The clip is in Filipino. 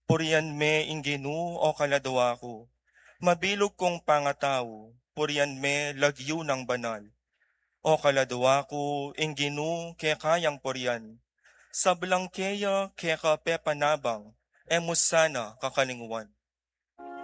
Purian me inginu o kaladawa ko. Mabilog kong pangataw, purian me lagyo ng banal. O kaladawa ko, inginu ke kayang purian. Sa blangkeya ke kapepanabang, emusana kakalingwan.